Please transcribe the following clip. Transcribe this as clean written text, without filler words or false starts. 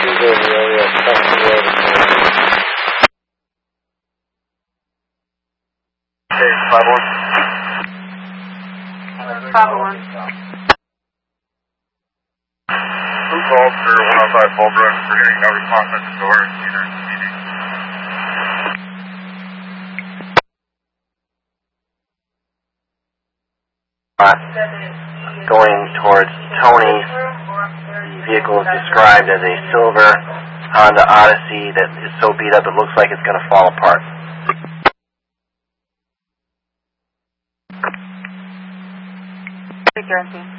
Who called for 105 Fulbrook for hearing no response at the door and either meeting? Going towards Tony. The vehicle is described as a silver Honda Odyssey that is so beat up it looks like it's going to fall apart. Take care,